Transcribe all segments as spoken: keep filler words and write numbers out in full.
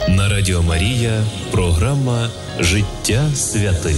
На Радіо Марія програма «Життя святих».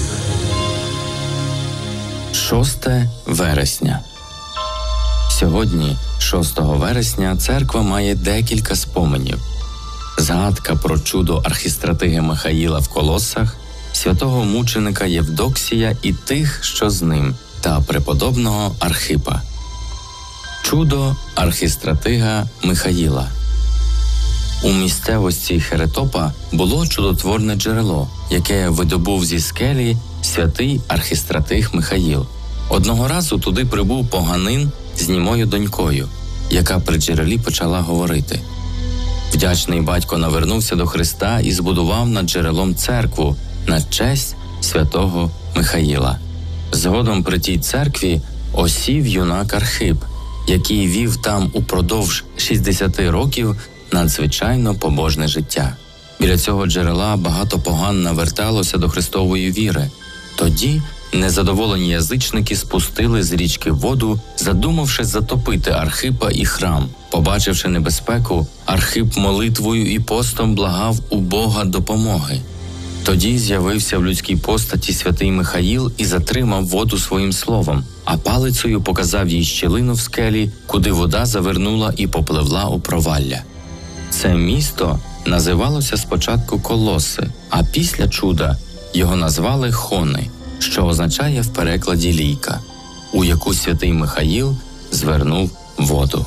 шосте вересня. Сьогодні, шостого вересня, церква має декілька споменів. Згадка про чудо архістратиги Михаїла в Колосах, святого мученика Євдоксія і тих, що з ним, та преподобного Архипа. Чудо архістратига Михаїла. У місцевості Херетопа було чудотворне джерело, яке видобув зі скелі святий архістратиг Михаїл. Одного разу туди прибув поганин з німою донькою, яка при джерелі почала говорити. Вдячний батько навернувся до Христа і збудував над джерелом церкву на честь святого Михаїла. Згодом при тій церкві осів юнак Архип, який вів там упродовж шістдесяти років надзвичайно побожне життя. Біля цього джерела багато поган наверталося до Христової віри. Тоді незадоволені язичники спустили з річки воду, задумавши затопити Архипа і храм. Побачивши небезпеку, Архип молитвою і постом благав у Бога допомоги. Тоді з'явився в людській постаті святий Михаїл і затримав воду своїм словом, а палицею показав їй щілину в скелі, куди вода завернула і попливла у провалля. Це місто називалося спочатку Колоси, а після чуда його назвали Хони, що означає в перекладі «лійка», у яку святий Михаїл звернув воду.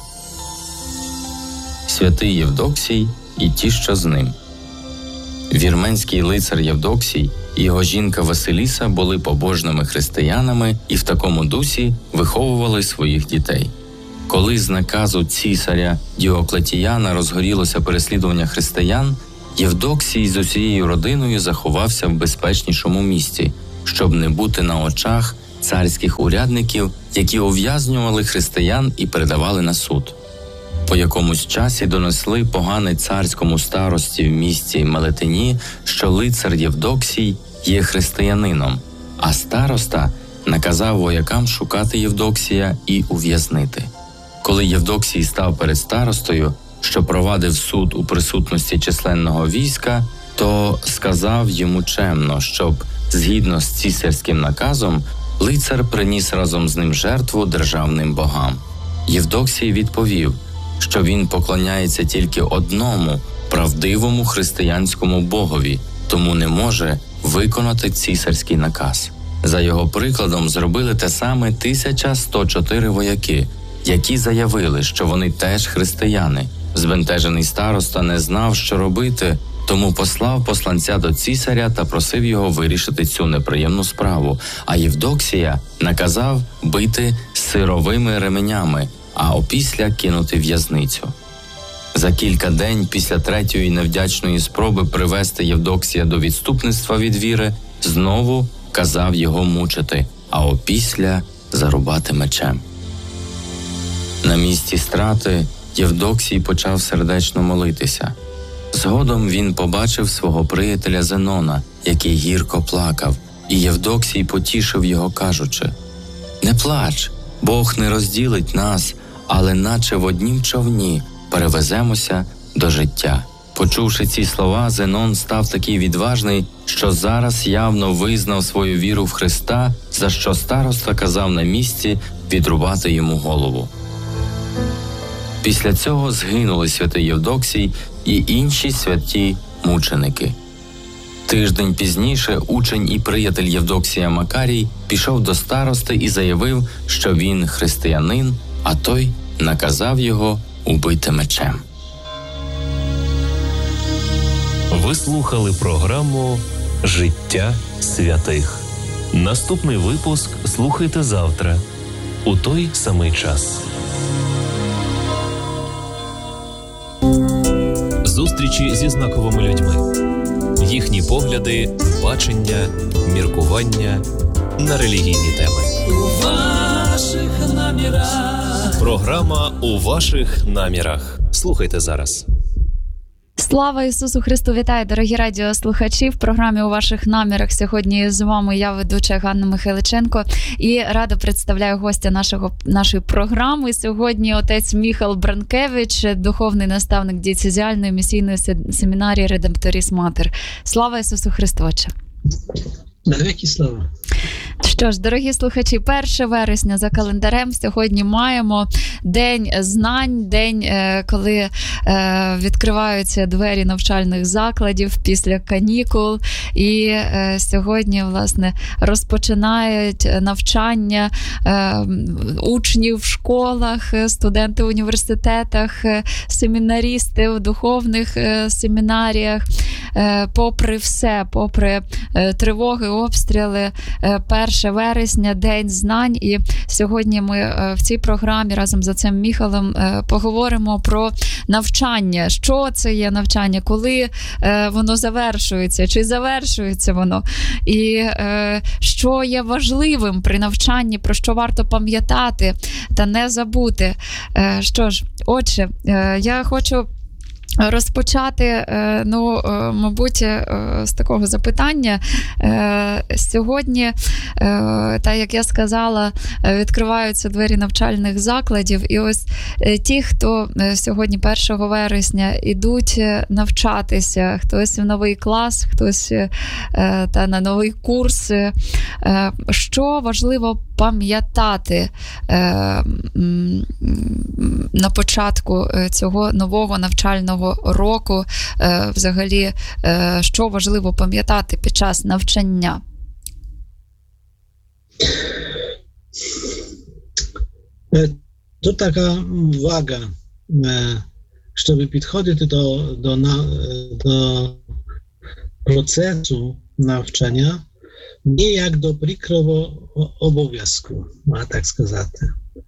Святий Євдоксій і ті, що з ним. Вірменський лицар Євдоксій і його жінка Василіса були побожними християнами і в такому дусі виховували своїх дітей. Коли з наказу цісаря Діоклетіяна розгорілося переслідування християн, Євдоксій з усією родиною заховався в безпечнішому місці, щоб не бути на очах царських урядників, які ув'язнювали християн і передавали на суд. По якомусь часі донесли погани царському старості в місті Мелетині, що лицар Євдоксій є християнином, а староста наказав воякам шукати Євдоксія і ув'язнити. Коли Євдоксій став перед старостою, що провадив суд у присутності численного війська, то сказав йому чемно, щоб, згідно з цісарським наказом, лицар приніс разом з ним жертву державним богам. Євдоксій відповів, що він поклоняється тільки одному, правдивому християнському богові, тому не може виконати цісарський наказ. За його прикладом зробили те саме тисяча сто чотири вояки, які заявили, що вони теж християни. Збентежений староста не знав, що робити, тому послав посланця до цісаря та просив його вирішити цю неприємну справу, а Євдоксія наказав бити сировими ременями, а опісля кинути в в'язницю. За кілька день після третьої невдячної спроби привести Євдоксія до відступництва від віри, знову казав його мучити, а опісля зарубати мечем. На місці страти Євдоксій почав сердечно молитися. Згодом він побачив свого приятеля Зенона, який гірко плакав, і Євдоксій потішив його, кажучи: «Не плач, Бог не розділить нас, але наче в однім човні перевеземося до життя». Почувши ці слова, Зенон став такий відважний, що зараз явно визнав свою віру в Христа, за що староста казав на місці відрубати йому голову. Після цього згинули святий Євдоксій і інші святі мученики. Тиждень пізніше учень і приятель Євдоксія Макарій пішов до старости і заявив, що він християнин, а той наказав його убити мечем. Ви слухали програму «Життя святих». Наступний випуск слухайте завтра, у той самий час. Зустрічі зі знаковими людьми. Їхні погляди, бачення, міркування на релігійні теми. У ваших намірах. Програма «У ваших намірах». Слухайте зараз. Слава Ісусу Христу! Вітаю, дорогі радіослухачі! В програмі «У ваших намірах» сьогодні з вами я, ведуча Ганна Михайличенко, і рада представляю гостя нашого, нашої програми. Сьогодні отець Міхал Бранкевич, духовний наставник дієцезіальної місійної семінарії «Редемпторіс Матер». Слава Ісусу Христу! Отче! Навіки слава! Що ж, дорогі слухачі, перше вересня за календарем сьогодні маємо День знань, день, коли відкриваються двері навчальних закладів після канікул. І сьогодні, власне, розпочинають навчання учнів в школах, студенти в університетах, семінарісти в духовних семінаріях. Попри все, попри тривоги, обстріли, перше вересня, День знань. І сьогодні ми в цій програмі разом з отцем Міхалом поговоримо про навчання. Що це є навчання, коли воно завершується, чи завершується воно, і що є важливим при навчанні, про що варто пам'ятати та не забути. Що ж, отже, я хочу розпочати, ну, мабуть, з такого запитання. Сьогодні, так як я сказала, відкриваються двері навчальних закладів, і ось ті, хто сьогодні першого вересня ідуть навчатися, хтось в новий клас, хтось та на новий курс, що важливо пам'ятати на початку цього нового навчального року, взагалі, що важливо пам'ятати під час навчання? To taka uwaga, żeby podchodzić do, do, do procesu nauczania nie jak do przykrego obowiązku, ma tak сказати.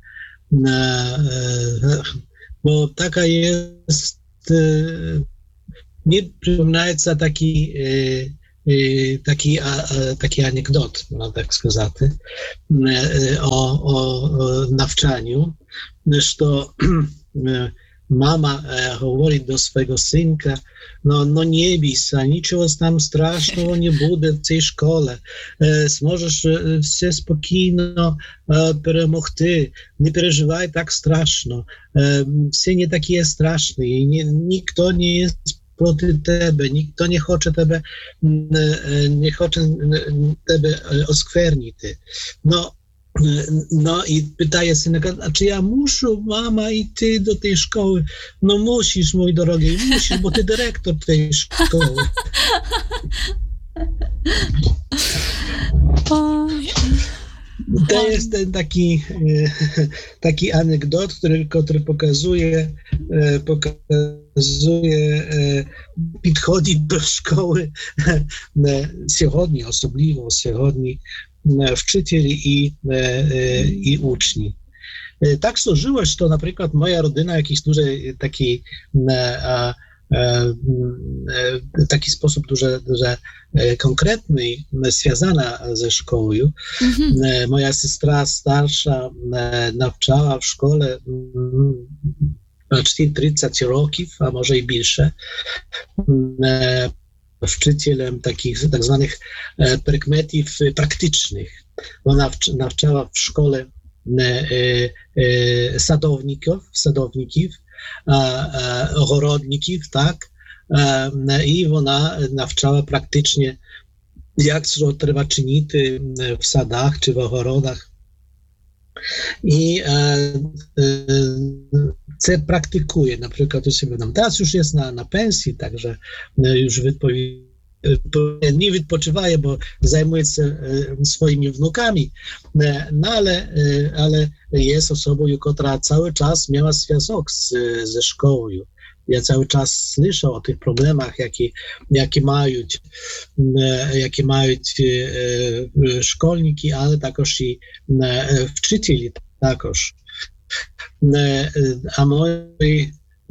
Bo taka jest, mi przypominaється taki, taki, taki anegdot, ma tak сказати, o, o nawczaniu, że mama mówi do swojego synka, no, no nie bij się, niczego tam strasznego nie będzie w tej szkole, możesz все spokojno перемогти, nie переживай tak straszno, все nie takie straszne i nie, nikt nie jest проти тебе, ніхто не хоче тебе, не хоче тебе осквернити. Но, no i pytaje synka, a czy ja muszę, mama, iść do tej szkoły? No musisz, mój drogi, musisz, bo ty dyrektor tej szkoły. To jest ten taki, taki anegdot, który, który pokazuje, pokazuje, podchodzi do szkoły сьогодні, особливо сьогодні, вчителі і, і учні. Так сложилось, що, наприклад, моя родина якийсь дуже такий, taki sposób дуже, дуже konkretny, związana ze szkołą. Mm-hmm. Moja siostra starsza навчала w szkole trzydzieści roków, a może i bільше. Wczycielem takich tak zwanych предметів praktycznych. Ona навчала w szkole sadowników, sadowników, ogrodników, tak? I ona навчала praktycznie, jak to trzeba czynić w sadach czy w ogrodach. I це praktykuje, na przykład u siebie. Teraz już jest na, na pensji, także już wypowi- nie wypoczywaje, bo zajmuje się swoimi wnukami, no ale, ale jest osobą, która cały czas miała związek z, ze szkołą. Ja cały czas słyszę o tych problemach, jakie, jakie mają, jakie mają szkolniki, ale także i wczycieli także. A moi,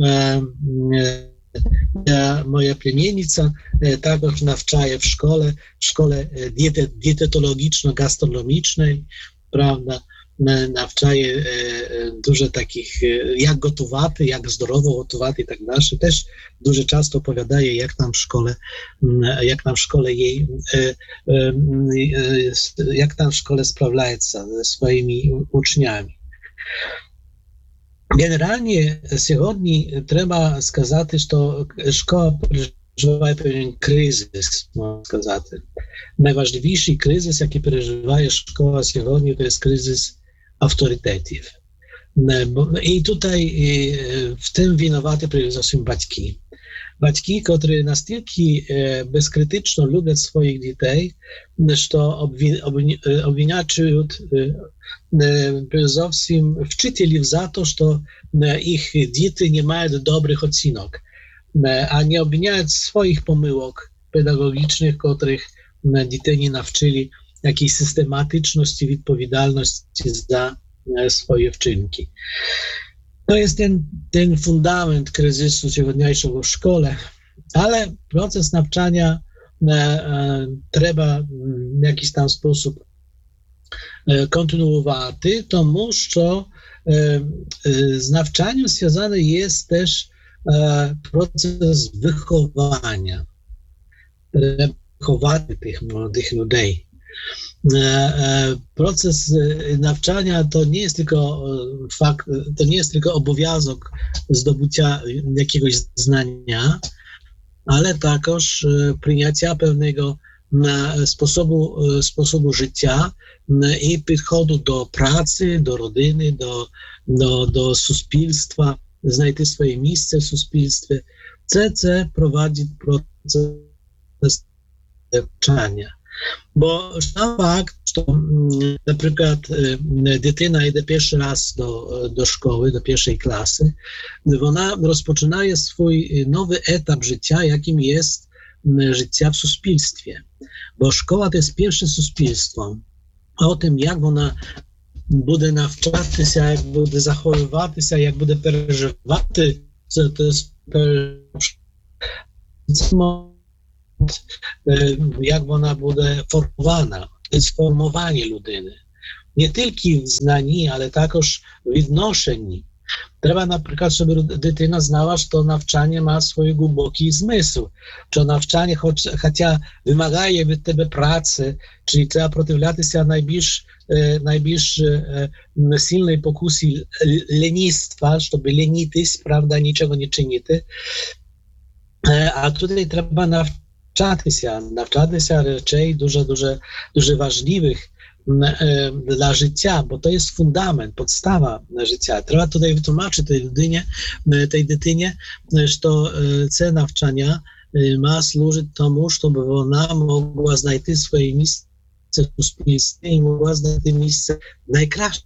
moja plemiennica także nawczaje w szkole, w szkole dietetologiczno-gastronomicznej, prawda, навчає дуже takich, jak gotowaty, jak zdrowo gotowaty i tak dalej. Też дуже часто opowiadaje, jak tam w szkole, jak tam w szkole jej, jak tam w szkole sprawляється ze swoimi uczniami. Generalnie сьогодні треба сказати, що школа переживає певний кризис, можна сказати. Найважливіший кризис, який переживає школа сьогодні, to jest kryzys autorytetów. I tutaj w tym winowaty przede wszystkim батьки. Батьки, które настільки безкритично люблять своїх дітей, що обвинячують зовсім вчителів за те, що їх діти не мають добрих оцінок, a nie obwiniają swoich pomyłek pedagogicznych, których diety nie nauczyli jakiejś systematyczności i odpowiedzialności za swoje wczynki. To jest ten, ten fundament kryzysu dzisiejszego w szkole, ale proces nauczania e, e, trzeba w jakiś tam sposób e, kontynuować, тому що e, e, z nauczaniem związany jest też e, proces wychowania, wychowania tych młodych ludzi. Proces nauczania to nie jest tylko fakt, to nie jest tylko obowiązek zdobycia jakiegoś znania, ale także przyjęcia pewnego sposobu, sposobu życia i podchodu do pracy, do rodziny, do, do, do suspilstwa, znajdzie swoje miejsce w suspilstwie. C C prowadzi proces nauczania. Bo sam fakt, że na przykład dziecina idzie pierwszy raz do, do szkoły, do pierwszej klasy, ona rozpoczyna swój nowy etap życia, jakim jest życia w suspilstwie. Bo szkoła to jest pierwsze suspilstwo. O tym, jak ona będzie nauczać się, jak będzie zachowywać się, jak będzie przeżywać, to jest jak ona będzie formowana, to jest formowanie ludyny. Nie tylko w znani, ale także w odnoszeniu. Trzeba na przykład, żeby dziecina znała, że to nauczanie ma swój głęboki zmysł. Że nauczanie, choć, chociaż wymaga od ciebie pracy, czyli trzeba protiwliać się najbliż, najbliż silnej pokusy lenistwa, żeby lenityć, prawda, niczego nie czynić. A tutaj trzeba nauczyć się, nauczyć się rzeczy dużo, dużo, dużo ważliwych dla życia, bo to jest fundament, podstawa życia. Trzeba tutaj wytłumaczyć tej ludynie, tej dytynie, że to nauczania ma służyć temu, żeby ona mogła znaleźć swoje miejsce w suspilstwie i mogła znaleźć miejsce najkraще.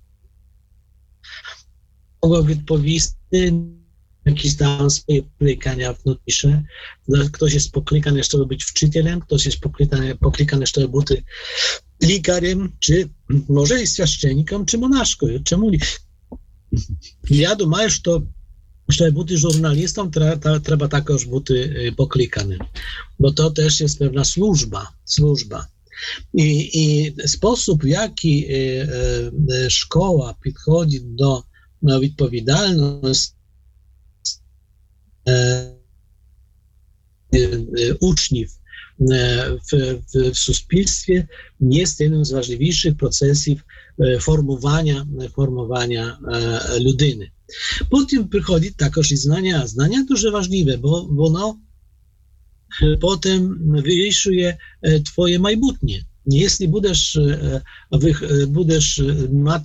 Mogła odpowiedzieć jakieś tam swoje poklikania wnętrzne. Ktoś jest poklikany, żeby być wczycielem, ktoś jest poklikany, poklikany żeby być lekarzem, czy może i święcennikiem, czy monaszką. Czemu nie? Ja думаю, że żeby być żurnalistą, trzeba, trzeba także być poklikany, bo to też jest pewna służba, służba. I, i sposób, w jaki szkoła podchodzi do odpowiedzialności uczniów w, w, w suspilstwie jest jednym z ważniejszych procesów formowania, formowania ludyny. Potem przychodzi także i znania. Znania дуже ważliwe, bo ono potem wyryszuje twoje майбутнє. Jeśli będziesz, będziesz mieć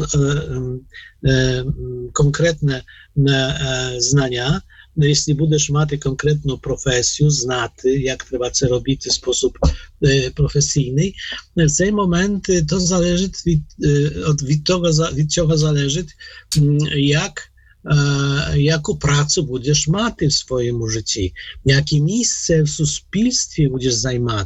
konkretne znania, jeśli będziesz mieć konkretną profesję, znaty, jak trzeba to robić w sposób profesjonalny, w tym momencie to zależy od, od tego, od czego zależy, jak, jaką pracę będziesz mieć w swoim życiu, jakie miejsce w suspilstwie będziesz zajmować.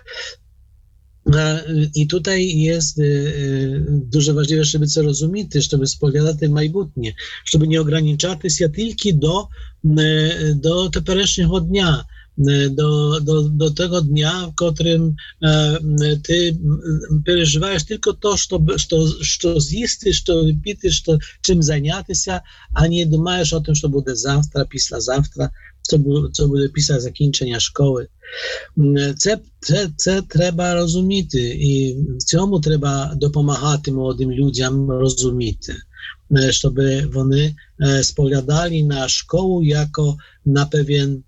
I tutaj jest дуже важливо, żeby це розуміти, щоб споглядати майбутнє, щоб не ограничати się tylko do, do теперішнього дня, do, do, do tego dnia, w którym ty przeżywałeś tylko to, co zjisty, co wypity, czym zajętyся, a nie думаєш o tym, co będzie завтра, післязавтра, co, co буде після закінчення школи. Це, це, це треба розуміти, і в цьому треба допомагати молодим людям розуміти, щоб вони споглядали на школу як на певен,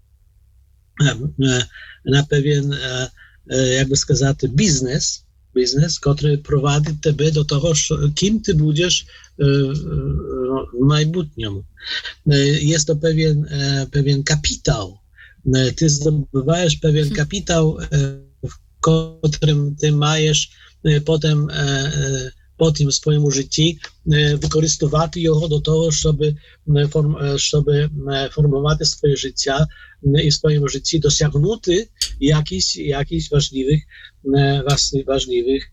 на певен, як би сказати, бізнес, бізнес, який провадить тебе до того, що, ким ти будеш w майбутньому. Jest to pewien, pewien kapitał. Ty zdobywajesz pewien kapitał, w którym ty majesz potem po tym swoim życiu wykorzystywać go do tego, żeby, form, żeby formować swoje życie i w swoim życiu dosięgnąć jakichś, jakichś ważliwych, ważliwych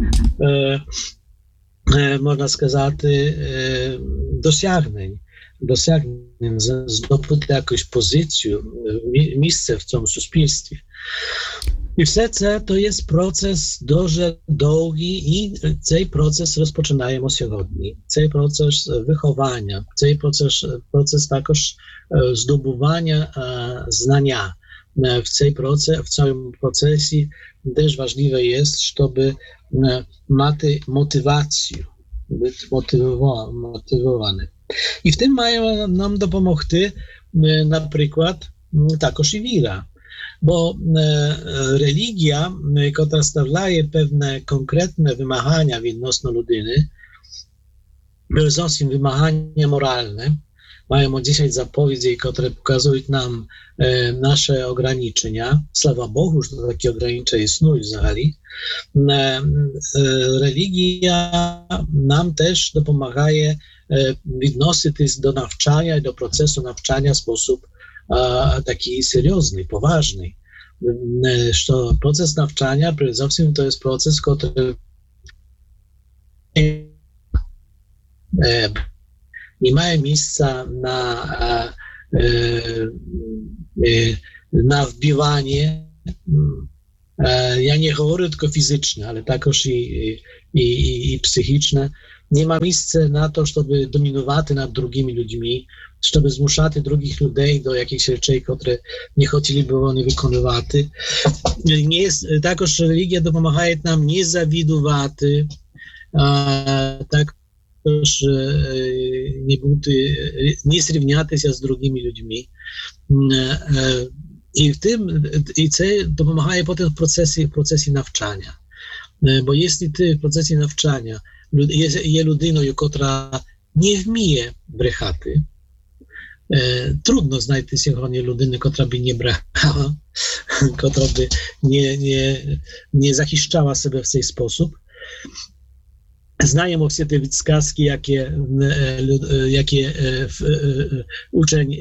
można сказати, досягнень, досягнень, здобути якусь позицію, місце в цьому суспільстві. І все це, то є процес дуже довгий, і цей процес розпочинаємо сьогодні. Цей процес виховання, цей процес, процес також здобування знання. W, tej proces, w całym procesie też ważliwe jest, żeby mieć motywację, być motywowany. I w tym mają nam dopomogty na przykład także i wiara, bo religia, która stawia pewne konkretne wymagania odnośnie ludyny, przede wszystkim wymagania moralne, mają dziesięć zapowiedzi, które pokazują nam e, nasze ograniczenia. Sława Bogu, że takie ograniczenia istnieją w zasadzie. E, e, religia nam też dopomaga e, odnosić się do nauczania i do procesu nauczania w sposób e, taki seriozny, poważny. E, że proces nauczania przede wszystkim to jest proces, który e, nie mają miejsca na, na wbiwanie, ja nie mówię tylko fizyczne, ale także i, i, i psychiczne. Nie ma miejsca na to, żeby dominować nad drugimi ludźmi, żeby zmuszać drugich ludzi do jakichś rzeczy, które nie chcieliby oni wykonywać. Nie jest, także religia dopomaga nam nie zawidować, tak, nie bути, nie zrівняти się z drugimi ludźmi. I w tym, i to допомагає potem w procesie, w procesie навчання. Bo jeśli ty w procesie навчання є людиною, która nie вміє брехати, trudno znайти сьогодні людину, która by nie brechała, która by nie, nie, nie захищала себе в цей sposób. Знаємо всі ті відсказки, які, які учень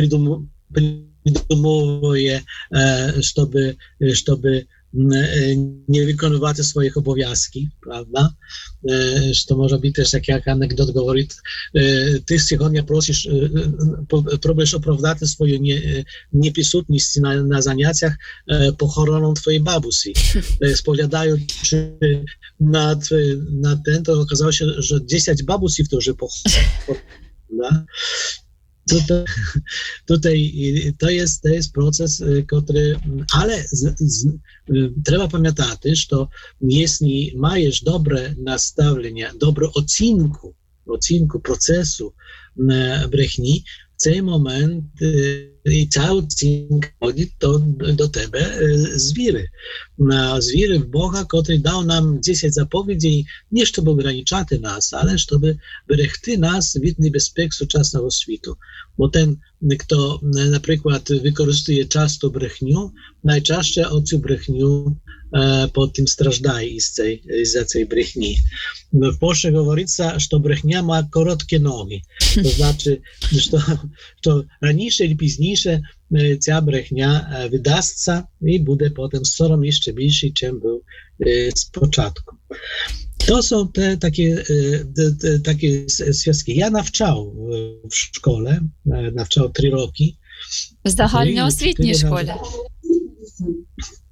придумує, щоб, щоб nie wykonywać swoich obowiązków, prawda? Że to może być też, jak, jak anegdot mówi, ty сегодня prosisz, próbujesz opravdać swoją nie, niepisutność na, na zajęciach pochoroną twojej babusi. Spoglądając na, na ten, to okazało się, że dziesięć babusi w to, że pochoroną. Tutaj, tutaj to jest, to jest proces, który, ale z, z, trzeba pamiętać, że jeśli masz dobre nastawienie, dobre ocinku, ocinku procesu brechni, w ten moment i cały odcinek chodzi do, do ciebie z wiry. Z wiry w Boga, który dał nam dziesięć zapowiedzi, nie żeby ograniczać nas, ale żeby brechty nas w niebezpieczeństwie współczesnego świata. Bo ten, kto na przykład wykorzystuje często brechnię, najczęściej o tę brechnię e, po tym strażdaje z tej, z tej brechni. W Polsce mówi się, że brechnia ma krótkie nogi. To znaczy, że, że raniejsze i później ta brechnia wydasться i będzie potem coraz jeszcze większy, czym był z początku. To są te takie, te, te, takie związki. Ja nawczał w szkole, nawczał trzy roki. W загальноосвітній школі?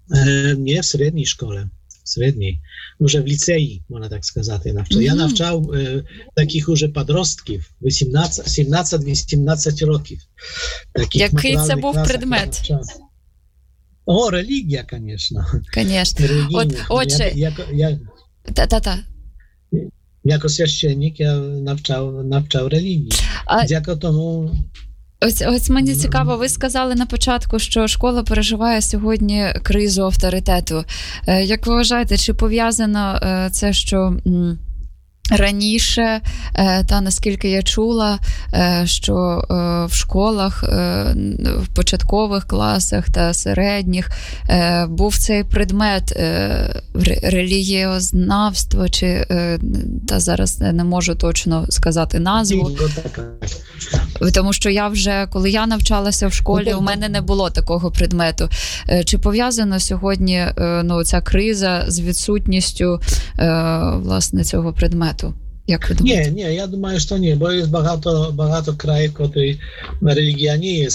Nie, в середній школі. В середній. Уже в ліцеї, можна так сказати, навчав. Я навчав е, таких уже подростків, сімнадцять-вісімнадцять років. Таких Який це був предмет? О, релігія, звісно. Звісно. От, отже, я, я, я, та-та-та. Jako священник я навчав, навчав релігії. А... Дякую тому... Ось, ось мені цікаво, ви сказали на початку, що школа переживає сьогодні кризу авторитету. Як ви вважаєте, чи пов'язано це, що раніше, та наскільки я чула, що в школах, в початкових класах та середніх був цей предмет релігієзнавство, чи та зараз не можу точно сказати назву. Тому що я вже, коли я навчалася в школі, у мене не було такого предмету. Чи пов'язано сьогодні ну, ця криза з відсутністю власне цього предмету? Як ви думаєте? Ні, ні, я думаю, що ні, бо є багато, багато країв, котрі релігія не є,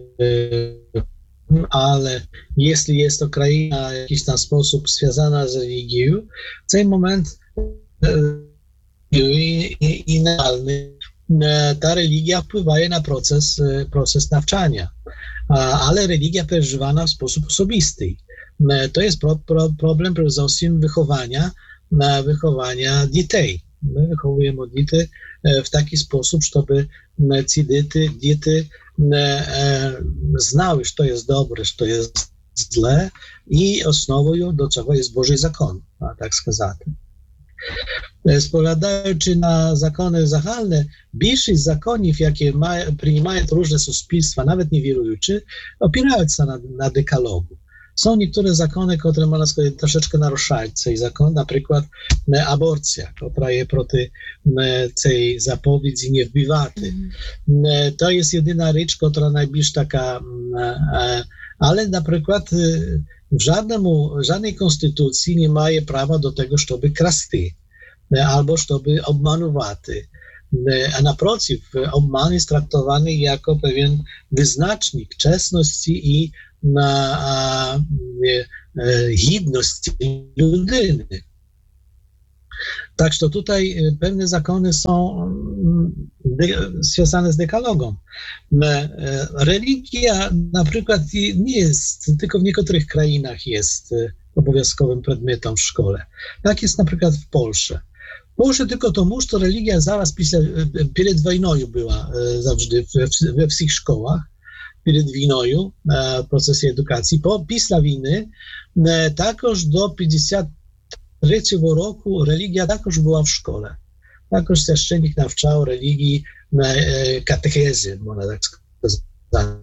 але якщо є то країна в якийсь там спосіб зв'язана з релігією, в цей момент і, і, і нагальний ta religia wpływa na proces, proces nawczania, ale religia przeżywana w sposób osobisty. To jest pro, pro, problem przede wszystkim wychowania, wychowania dzieci. My wychowujemy dzieci w taki sposób, żeby ci dzieci, dzieci znały, co jest dobre, co jest złe i osnową do czego jest Boży zakon, tak сказати. Spoglądaючи на закони загальні, більшість законів, які приймають різні суспільства, навіть невіруючі, опираються на, на декалогу. Są niektóre zakony, które można сказати, troszeczkę naruszają цей закон, наприклад, aborcja, która jest proti tej zapowiedzi nie wbiwaty. Mm. To jest jedyna rzecz, która najbliższa taka, ale naprzykład w żadnemu, żadnej konstytucji nie ma prawa do tego, żeby krasty, albo żeby obmanowaty. A naprotiv, obman jest traktowany jako pewien wyznacznik czesności i na a, e, gidności ludyny. Tak, że tutaj pewne zakony są de, związane z dekalogą. E, religia na przykład nie jest, tylko w niektórych krainach jest obowiązkowym przedmiotem w szkole. Tak jest na przykład w Polsce. W Polsce tylko tomu, że religia zaraz przed wojną była zawsze we, we wszystkich szkołach. Перед війною в процесі едукації. Після війни також до п'ятдесят третього року релігія також була в школі. Також священник навчав релігії катехези, можна так сказати.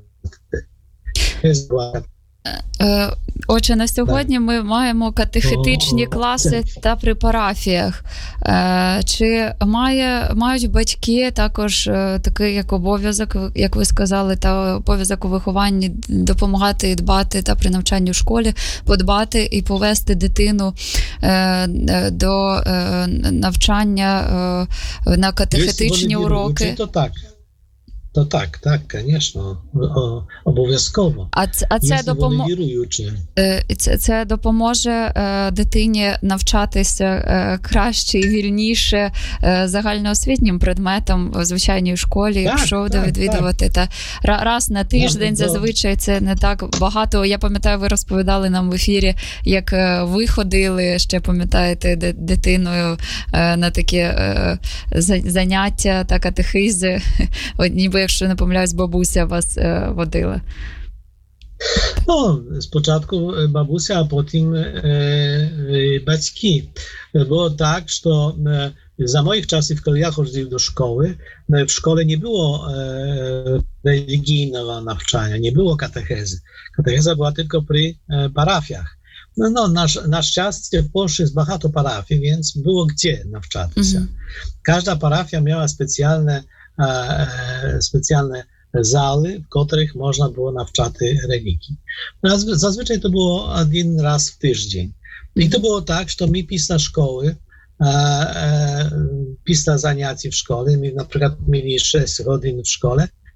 Отже, на сьогодні так. Ми маємо катехетичні О, класи це. Та при парафіях. Чи має, мають батьки також такий як обов'язок, як ви сказали, та обов'язок у вихованні допомагати і дбати та при навчанні в школі, подбати і повести дитину до навчання на катехетичні уроки? То так. To tak, tak, звісно, обов'язково. А це, а це, допом... це, це допоможе е, дитині навчатися е, краще і вільніше е, загальноосвітнім предметам в звичайній школі, так, якщо буде відвідувати. Так. Та раз на тиждень, так, зазвичай це не так багато. Я пам'ятаю, ви розповідали нам в ефірі, як ви ходили, ще пам'ятаєте, дитиною е, на такі е, заняття та катехизи, ніби якщо не помиляюсь, бабуся вас е, водила. No, спочатку бабуся, а потім е, е, батьки. Było tak, że e, za moich czasów, kiedy ja chodziłem do szkoły, e, w szkole nie było e, religijnego nauczania, nie było katechezy. Katecheza była tylko przy e, parafiach. No, no na, na szczęście w Polsce jest багато parafii, więc było gdzie nauczać się. Mm-hmm. Każda parafia miała specjalne specjalne zali, w których można było nauczać religii. Zazwyczaj to było jeden raz w tydzień. I to było tak, że my pisna szkoły, pisna zajęcia w szkole, my na przykład mieli sześć godzin w szkole,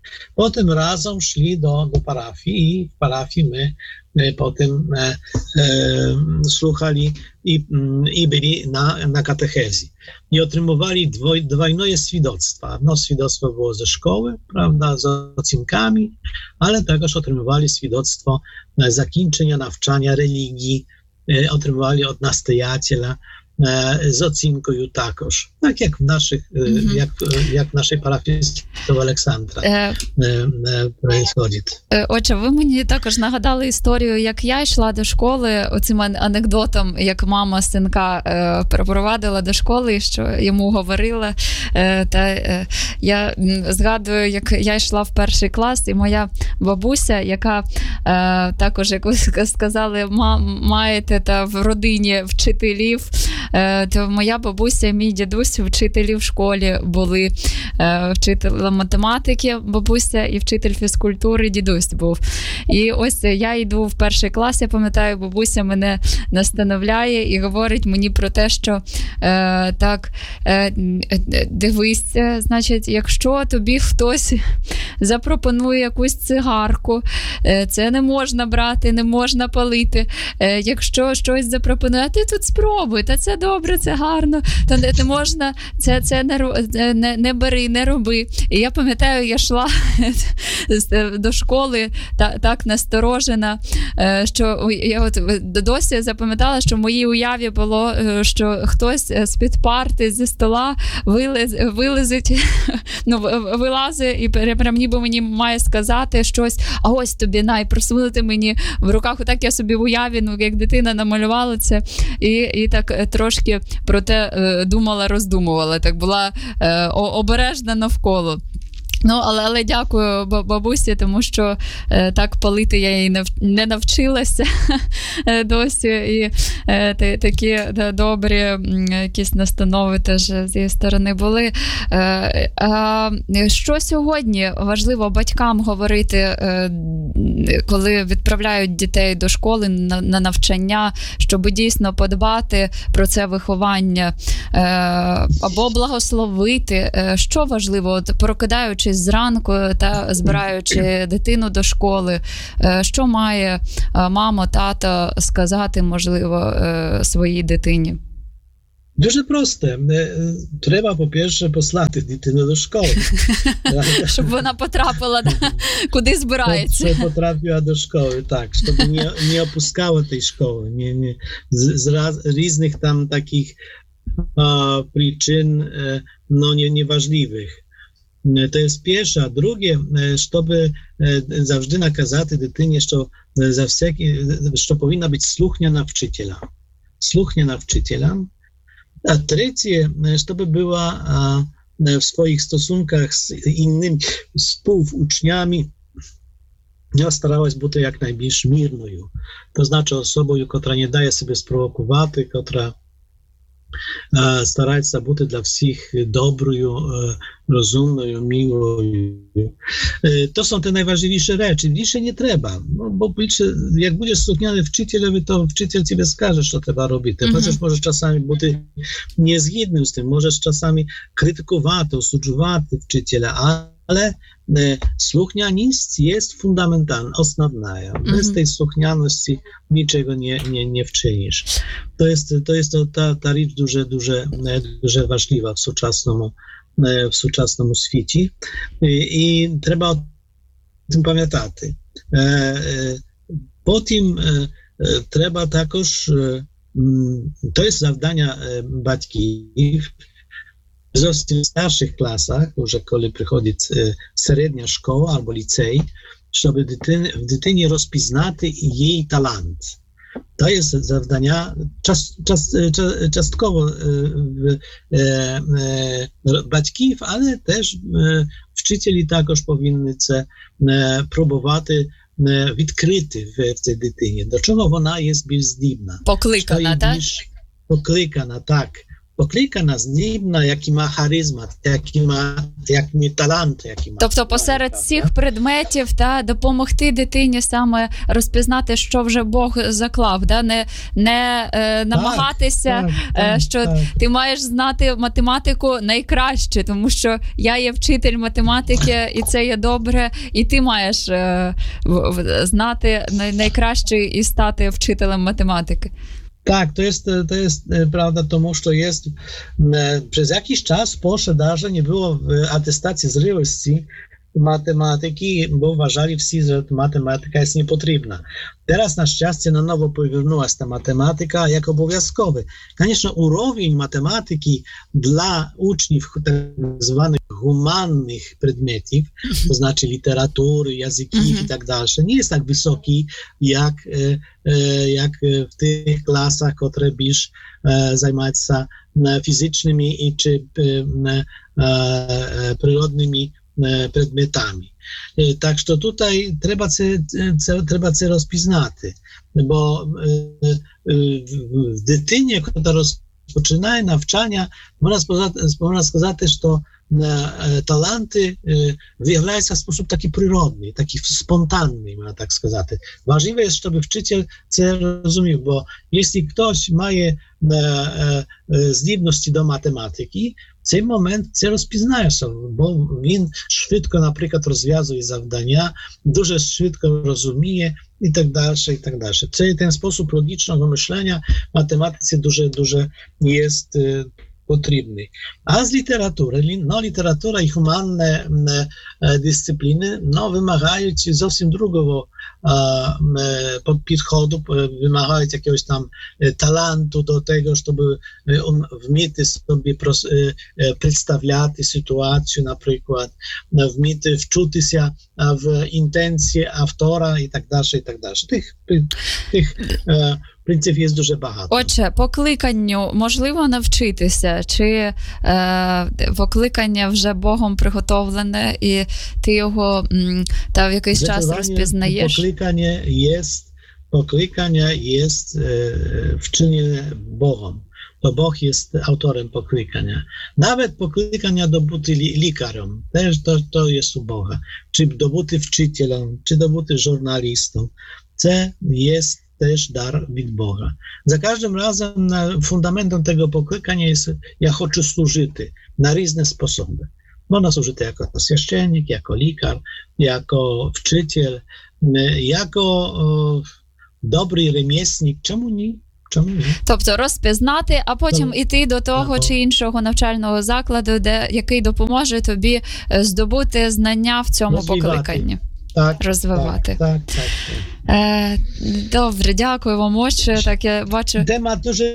Potem razem szli do, do parafii i w parafii my, my potem e, e, słuchali i, i byli na, na katechezji. I otrzymywali dwoj, dwojne świadectwa. Jedno świadectwo było ze szkoły, prawda, z odcinkami, ale także otrzymywali świadectwo zakończenia nawczania religii, e, otrzymywali od nastojaciela z odcinku takoż. Tak jak w naszych, mm-hmm. jak, jak в нашій парафії Святого Олександра е, е, происходить. Отже, ви мені також нагадали історію, як я йшла до школи, оцим анекдотом, як мама синка е, провадила до школи, що йому говорила. Е, та е, я згадую, як я йшла в перший клас, і моя бабуся, яка е, також, як ви сказали, ма, маєте та в родині вчителів, то моя бабуся і мій дідусь вчителі в школі були. Вчитель математики бабуся і вчитель фізкультури дідусь був. І ось я йду в перший клас, я пам'ятаю, бабуся мене настановляє і говорить мені про те, що е, так, е, дивись, значить, якщо тобі хтось запропонує якусь цигарку, е, це не можна брати, не можна палити. Е, якщо щось запропонує, а ти тут спробуй, та це добре, це гарно, то не, не можна, це, це не, не, не бери, не роби. І я пам'ятаю, я йшла до школи та, так насторожена, що я от досі запам'ятала, що в моїй уяві було, що хтось з-під парти, зі стола вилез, вилезить, ну, вилазить і прям ніби мені має сказати щось, а ось тобі, най, просунути мені в руках. Отак я собі в уяві, ну, як дитина намалювала це, і, і так трошки про те думала, роздумувала, так була е, обережна навколо. Ну, але, але дякую бабусі, тому що е, так палити я їй нав, не навчилася досі. І е, т, такі да, добрі м, якісь настанови теж з її сторони були. Е, е, що сьогодні важливо батькам говорити, е, коли відправляють дітей до школи на, на навчання, щоб дійсно подбати про це виховання, е, або благословити? Е, що важливо, от, прокидаючись зранку та збираючи дитину до школи, що має мама, тато сказати, можливо, своїй дитині? Дуже просте. Треба, по-перше, послати дитину до школи. Щоб вона потрапила, куди збирається. Щоб потрапила до школи, так. Щоб не, не опускала тієї школи. Не, не, з, з раз, різних там таких а, причин, ну, не, неважливих. To jest pierwsze, a drugie, żeby zawsze nakazać dytynie, że za wszelki, że powinna być słuchnia nauczyciela. Słuchnia nauczyciela. A trzecie, żeby była w swoich stosunkach z innymi współuczniami, starалась бути jak najbliżej mirnою. To znaczy osobą, która nie daje sobie sprowokować, która старається бути для всіх доброю, розумною, милою. To są te najważniejsze rzeczy. Більше не треба. No, bo більше, як будеш слухняний вчителеві, то вчитель тобі скаже, що треба робити. Mm-hmm. Хочеш, можеш часами бути незгідним з тим, можеш часами критикувати, осуджувати вчителя, ale słuchnianość jest fundamentalna, основна. Mm-hmm. Bez tej słuchnianości niczego nie, nie, nie wczynisz. To jest, to jest to, ta, ta rzecz дуже, дуже, дуже важлива w сучасному, w сучасному світі. I, i trzeba o tym pamiętać. Potem trzeba також, to jest zadania батьків, w starszych klasach, już kiedy przychodzi średnia szkoła albo licej, żeby w dytynie rozpoznać jej talent. To jest zadania czas, czas, czastkowo батьків, ale też wczycieli також powinny próbować відкрити w tej dytynie, do czego ona jest більш здібна. Покликана, tak? Покликана, tak. покликана, здібна, який має харизма, який має, який має талант. Який має. Тобто посеред всіх предметів та допомогти дитині саме розпізнати, що вже Бог заклав, да? не, не е, намагатися, так, так, е, що так. ти маєш знати математику найкраще, тому що я є вчитель математики, і це є добре, і ти маєш е, знати най, найкраще і стати вчителем математики. Tak, to jest, to jest prawda, тому що jest, przez jakiś czas w Polsce даже nie było atestacji zręczności matematyki, bo uważali wszyscy, że matematyka jest niepotrzebna. Teraz na szczęście na nowo pojawiła się ta matematyka jak obowiązkowy. Конечно, уровень matematyki dla uczniów tak zwanych humannych przedmiotów, to znaczy literatury, języków mm-hmm. i tak dalej, nie jest tak wysoki jak, jak w tych klasach, które byś zajmować się fizycznymi i czy przyrodnymi предметами. Так що тут треба це, це, треба це розпізнати. Бо в дитині, яка розпочинає навчання, можна сказати, можна сказати, що таланти виявляються в спосіб такий природний, такий спонтанний, можна так сказати. Важливо, щоб вчитель це розумів, бо якщо хтось має здібності до математики, в цей момент це розпізнаєш, бо він швидко, наприклад, розв'язує завдання, дуже швидко розуміє і так далі, і так далі. Це ten спосіб логічного мислення в математиці дуже-дуже є потрібний. А з літератури, ну, література і humанні дисципліни, ну, вимагають зовсім другого підходу, вимагають якогось там таланту до того, щоб вміти собі представляти ситуацію, наприклад, вміти вчутися в інтенції автора і так далі, і так далі. Тих, тих принципів є дуже багато. Отже, покликанню можливо навчитися? Чи е, покликання вже Богом приготовлене, і ти його м, та в якийсь час розпізнаєш? Покликання є, покликання є е, вчинене Богом. To Bóg jest autorem poklикання. Nawet poklикання do бути лікарем, теж to, to jest u Boga. Czy do бути вчителем, чи до бути журналістом. Це є też dar від Бога. За każdym razem fundamentem tego poklикання jest ja хочу служити на різні способи. Można służyć jako święcennik, jako лікар, jako wczyciel, jako o, dobry ремесник. Czemu nie? Чому ні? Тобто розпізнати, а потім так. іти до того так. чи іншого навчального закладу, де, який допоможе тобі здобути знання в цьому розвивати. Покликанні. Так, розвивати. Так, так, так, так. Е, добре, дякую вам, отче. Так, я бачу. Тема дуже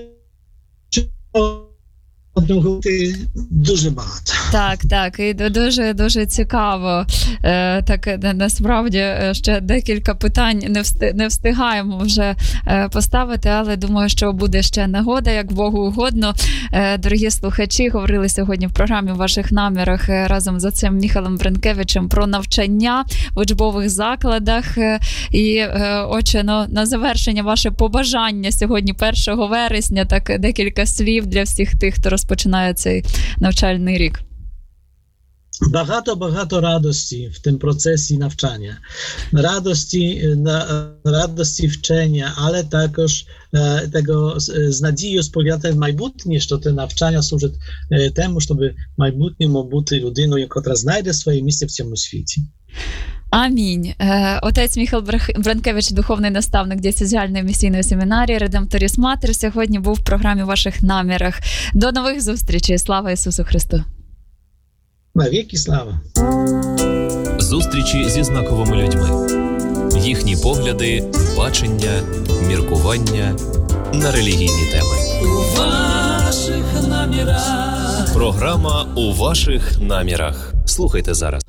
дуже багато. Так, так, і дуже, дуже цікаво. Е, так, насправді, ще декілька питань не, всти, не встигаємо вже е, поставити, але думаю, що буде ще нагода, як Богу угодно. Е, дорогі слухачі, говорили сьогодні в програмі «В ваших намірах» разом з отцем Міхалом Бренкевичем про навчання в учбових закладах. Е, і, е, отче, ну, на завершення ваше побажання сьогодні першого вересня, так, декілька слів для всіх тих, хто розпочинає цей навчальний рік. Багато-багато радості в tym процесі навчання. Радості, радості вчення, але також е, tego з надією споглядати майбутнє, що те навчання служить е, тому, щоб в майбутньому бути людиною, яка знайде своє місце в цьому світі. Амінь. Отець Міхал Бренкевич, духовний наставник дієцезіальної місійної семінарії Redemptoris Mater, сьогодні був в програмі «В ваших намірах». До нових зустрічей. Слава Ісусу Христу! Навіки слава! Зустрічі зі знаковими людьми. Їхні погляди, бачення, міркування на релігійні теми. У ваших намірах. Програма «У ваших намірах». Слухайте зараз.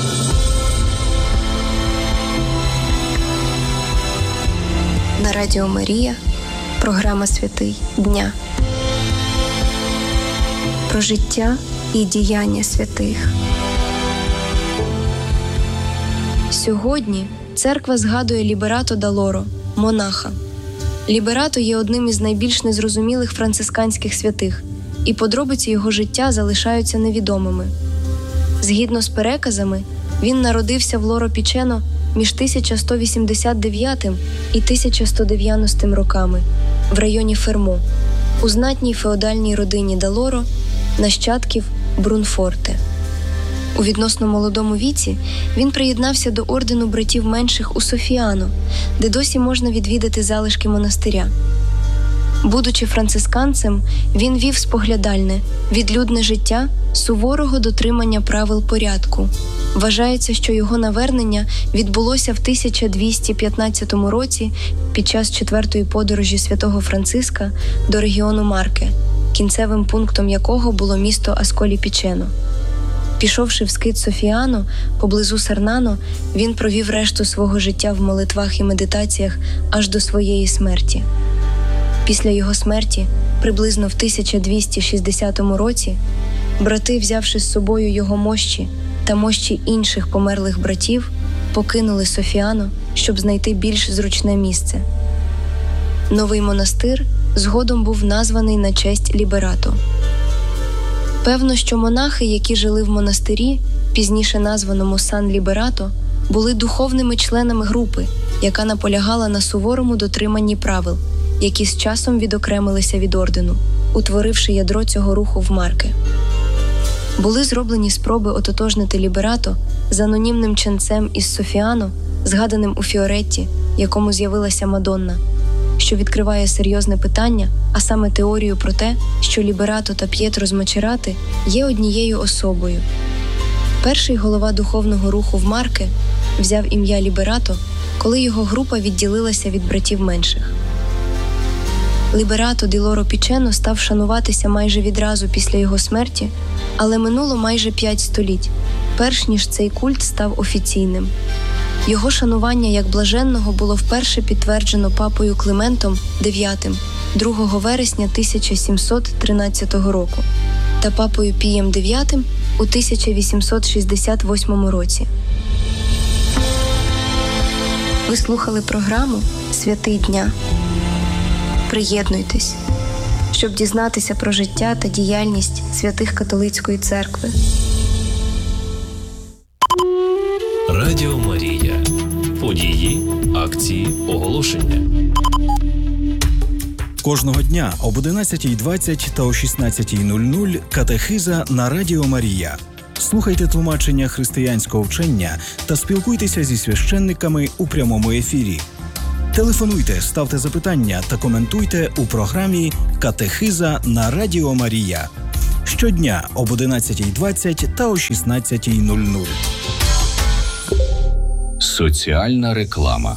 На Радіо Марія програма «Святий дня». Про життя і діяння святих. Сьогодні церква згадує Ліберато да Лоро, монаха. Ліберато є одним із найбільш незрозумілих францисканських святих. і подробиці його життя залишаються невідомими. Згідно з переказами, він народився в Лоро Пічено між тисяча сто вісімдесят дев'ятим і тисяча сто дев'яностим роками в районі Фермо, у знатній феодальній родині Далоро, нащадків Брунфорте. У відносно молодому віці він приєднався до ордену братів менших у Софіано, де досі можна відвідати залишки монастиря. Будучи францисканцем, він вів споглядальне, відлюдне життя суворого дотримання правил порядку. Вважається, що його навернення відбулося в тисяча двісті п'ятнадцятому році під час четвертої подорожі святого Франциска до регіону Марке, кінцевим пунктом якого було місто Асколі Пічено. Пішовши в скит Софіано, поблизу Сарнано, він провів решту свого життя в молитвах і медитаціях аж до своєї смерті. Після його смерті, приблизно в тисяча двісті шістдесятому році, брати, взявши з собою його мощі та мощі інших померлих братів, покинули Софіано, щоб знайти більш зручне місце. Новий монастир згодом був названий на честь Ліберато. Певно, що монахи, які жили в монастирі, пізніше названому Сан-Ліберато, були духовними членами групи, яка наполягала на суворому дотриманні правил, які з часом відокремилися від ордену, утворивши ядро цього руху в Марке. Були зроблені спроби ототожнити Ліберато з анонімним ченцем із Софіано, згаданим у Фіоретті, якому з'явилася Мадонна, що відкриває серйозне питання, а саме теорію про те, що Ліберато та П'єтро з Мачерати є однією особою. Перший голова духовного руху в Марке взяв ім'я Ліберато, коли його група відділилася від братів менших. Ліберато ді Лоро Пічено став шануватися майже відразу після його смерті, але минуло майже п'ять століть, перш ніж цей культ став офіційним. Його шанування як блаженного було вперше підтверджено папою Климентом дев'ятим другого вересня тисяча сімсот тринадцятого року та папою Пієм дев'ятим у тисяча вісімсот шістдесят восьмому році. Ви слухали програму «Святий дня». Приєднуйтесь, щоб дізнатися про життя та діяльність святих католицької церкви. Радіо Марія. Події, акції, оголошення. Кожного дня об одинадцятій двадцять та о шістнадцятій нуль нуль катехиза на Радіо Марія. Слухайте тлумачення християнського вчення та спілкуйтеся зі священниками у прямому ефірі. Телефонуйте, ставте запитання та коментуйте у програмі «Катехиза на Радіо Марія». Щодня об одинадцятій двадцять та о шістнадцятій нуль нуль. Соціальна реклама.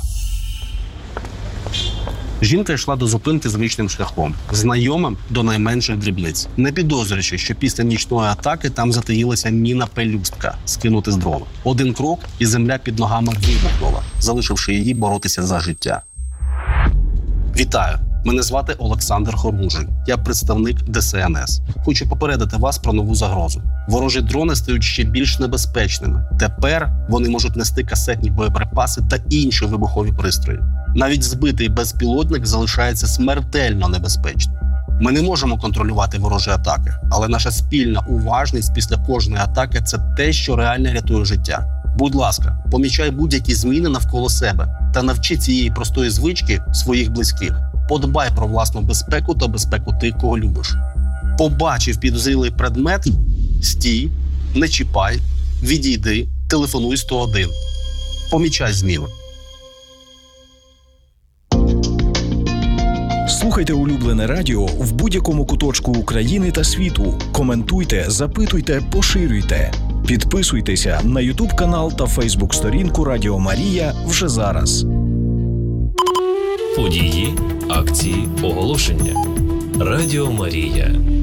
Жінка йшла до зупинки звичним шляхом, знайомим до найменших дрібниць, не підозрюючи, що після нічної атаки там затаїлася міна-пелюстка, скинути з дрона. Один крок, і земля під ногами вибухнула, залишивши її боротися за життя. Вітаю! Мене звати Олександр Хормужий. Я представник Де Ес Ен Ес. Хочу попередити вас про нову загрозу. Ворожі дрони стають ще більш небезпечними. Тепер вони можуть нести касетні боєприпаси та інші вибухові пристрої. Навіть збитий безпілотник залишається смертельно небезпечним. Ми не можемо контролювати ворожі атаки, але наша спільна уважність після кожної атаки – це те, що реально рятує життя. Будь ласка, помічай будь-які зміни навколо себе та навчи цієї простої звички своїх близьких. Подбай про власну безпеку та безпеку тих, кого любиш. Побачив підозрілий предмет – стій, не чіпай, відійди, телефонуй сто один. Помічай зміни. Слухайте улюблене радіо в будь-якому куточку України та світу. Коментуйте, запитуйте, поширюйте. Підписуйтеся на ютуб-канал та фейсбук-сторінку Радіо Марія вже зараз. Події, акції, оголошення. Радіо Марія.